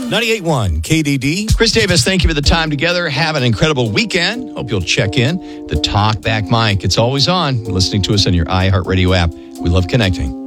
98.1 KDD. Chris Davis, thank you for the time together. Have an incredible weekend. Hope you'll check in. The Talkback Mic, it's always on. Listening to us on your iHeartRadio app. We love connecting.